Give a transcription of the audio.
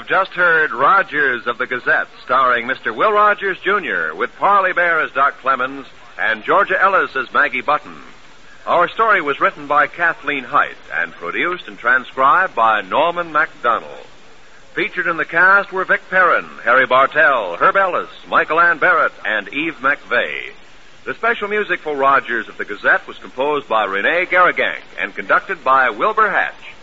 have just heard Rogers of the Gazette, starring Mr. Will Rogers, Jr., with Parley Bear as Doc Clemens and Georgia Ellis as Maggie Button. Our story was written by Kathleen Height and produced and transcribed by Norman MacDonald. Featured in the cast were Vic Perrin, Harry Bartell, Herb Ellis, Michael Ann Barrett, and Eve McVeigh. The special music for Rogers of the Gazette was composed by Rene Garrigank and conducted by Wilbur Hatch.